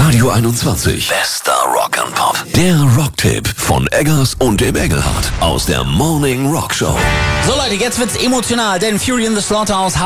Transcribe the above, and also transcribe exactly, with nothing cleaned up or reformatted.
Radio einundzwanzig. Bester Rock and Pop. Der Rocktipp von Eggers und dem Engelhardt aus der Morning Rock Show. So Leute, jetzt wird's emotional, denn Fury in the Slaughterhouse